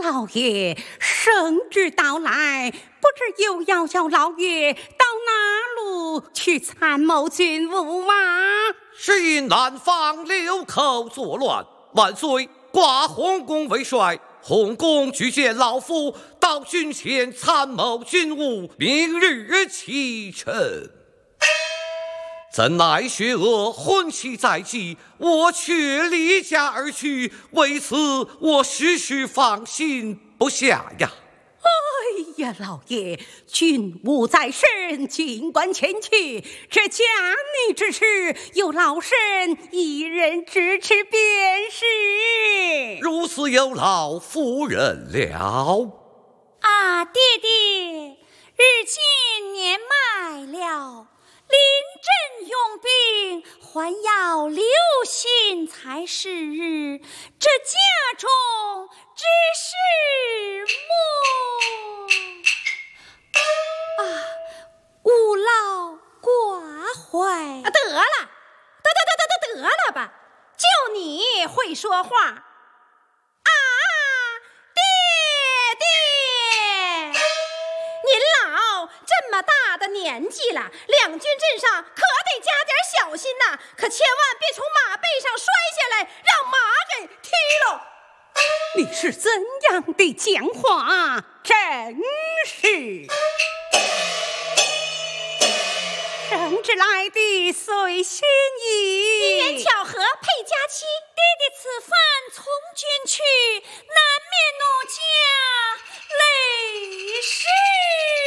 老爷，圣旨到来，不知又要叫老爷到哪路去参谋军务吗？ 是因南方六寇作乱，万岁挂洪公为帅，洪公举荐老夫到军前参谋军务，明日启程。怎奈薛娥婚期在即，我却离家而去，为此我时时放心不下呀。 哎呀，老爷，军务在身，尽管前去。这家内之事，有老身一人支持便是。 如此有劳夫人了。 啊，爹爹，日近年迈了，临阵用兵还要留心才是日，这家中之事莫勿劳挂怀。 得了，得了吧！就你会说话啊，爹爹，您老这么大的年纪了，两军阵上可得加点小心呐，可千万别从马背上摔下来，让马给踢了。 你是怎样的讲话？真是圣旨来的随心意， 机缘巧合配佳期，爹爹此番从军去，难免奴家累世。